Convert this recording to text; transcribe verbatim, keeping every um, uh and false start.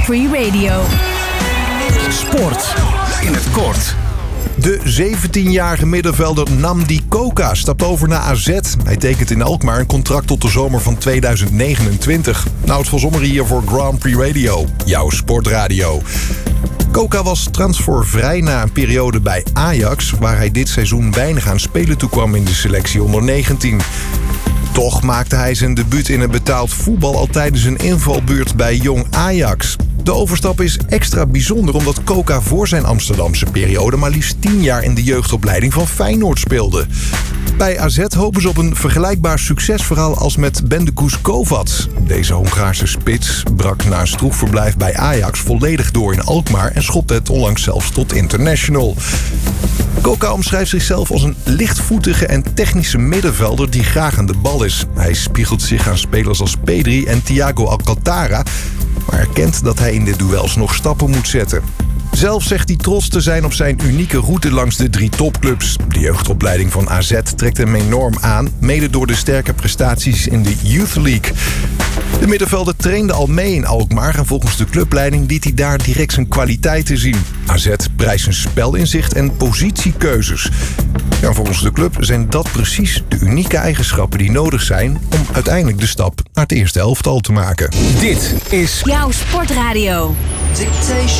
Grand Prix Radio. Sport in het kort. De zeventienjarige middenvelder Nnamdi Coca stapt over naar A Z. Hij tekent in Alkmaar een contract tot de zomer van tweeduizend negenentwintig. Nou, het van Zomer hier voor Grand Prix Radio, jouw sportradio. Coca was transfervrij na een periode bij Ajax, waar hij dit seizoen weinig aan spelen toekwam in de selectie onder negentien. Toch maakte hij zijn debuut in het betaald voetbal al tijdens een invalbeurt bij Jong Ajax. De overstap is extra bijzonder omdat Coca voor zijn Amsterdamse periode maar liefst tien jaar in de jeugdopleiding van Feyenoord speelde. Bij A Z hopen ze op een vergelijkbaar succesverhaal als met Bendekus Kovacs. Deze Hongaarse spits brak na een stroefverblijf bij Ajax volledig door in Alkmaar en schopte het onlangs zelfs tot international. Coca omschrijft zichzelf als een lichtvoetige en technische middenvelder die graag aan de bal is. Hij spiegelt zich aan spelers als Pedri en Thiago Alcantara, maar erkent dat hij in de duels nog stappen moet zetten. Zelf zegt hij trots te zijn op zijn unieke route langs de drie topclubs. De jeugdopleiding van A Z trekt hem enorm aan, mede door de sterke prestaties in de Youth League. De middenvelder trainde al mee in Alkmaar en volgens de clubleiding liet hij daar direct zijn kwaliteiten zien. A Z prijst zijn spelinzicht en positiekeuzes. Ja, volgens de club zijn dat precies de unieke eigenschappen die nodig zijn om uiteindelijk de stap naar het eerste elftal te maken. Dit is Jouw sportradio. Dictation.